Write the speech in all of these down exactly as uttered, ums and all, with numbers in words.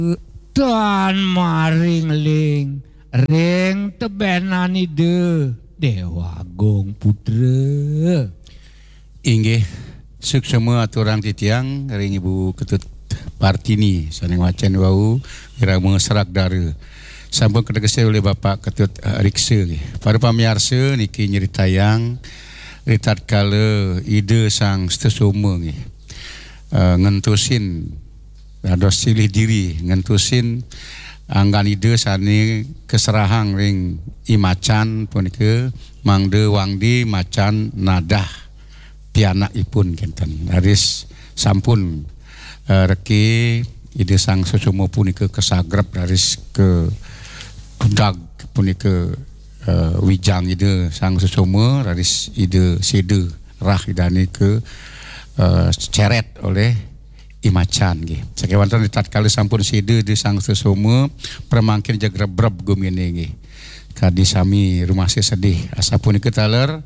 Tuan maring ling ring tebenani de Dewa Agung Putra. Inggih suksema aturang titiang ring Ibu Ketut Partini saning wacan wau irama serak dara sampun kedegese oleh Bapak Ketut uh, Riksa. Para pamirsa niki nyeritayang ritat kala ide sang setesoma nggih. Uh, ngentusin dados silih diri ngentusin anggan ide sani keserahang ring imacan punika mangde wangdi macan nadah pianakipun kinten haris sampun uh, reki ide sang setesoma punika kesagrep haris ke tundag punika uh, wijang ide sang setesoma haris ide sede rah idane ke Uh, ceret oleh imacan nggih. Sakewanten tatkala sampun sida di sang sesoma permangkin jagrebrab gumine nggih. Kadi sami rumase sedih asapun iki taler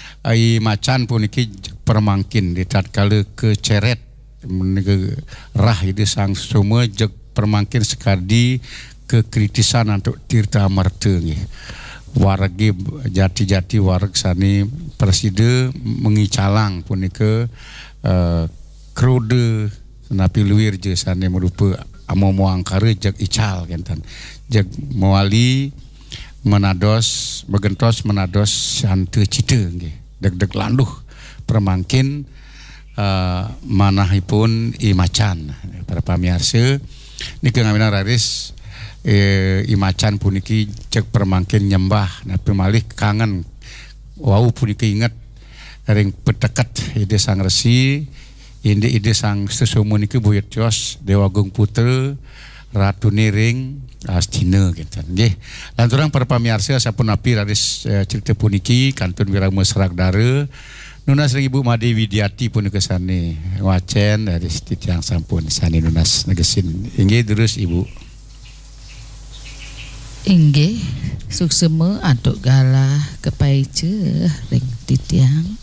imacan puniki permangkin di tatkala keceret menika rah di sang sesoma jeg permangkin sekadi kekritisan untuk tirta marta nggih. Wargi jati-jati wareg sani preside mengicalang punika Uh, krode napi luwir je sane merupa amomo angkara jeg ical kenten jeg mewali menados begentos menados sante cita nggih deg-deg landuh permangkin uh, manahipun imacan. Para pamirsa niki ngamina raris eh, imacan puniki jeg permangkin nyembah napi malih kangen wau puniki ingat ring pedekat ide sang resi inde ide sang sesoma niki buyut Jos Dewa Agung Putra Ratu Niring Astina kinten nggih. Lanturang para pamirsa sampun api raris eh, cerita puniki kantun wirama serak dara nunas ring Ibu Made Widiati punika sane wacen dari titiang sampun sane nunas negesin inggih terus Ibu. Inggih suksema aduk galah kepaice ring titiang